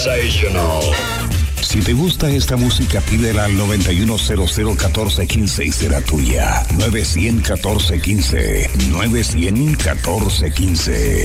Sensational. Si te gusta esta música, pídela al 91001415 y será tuya. 900-1415. 900-1415.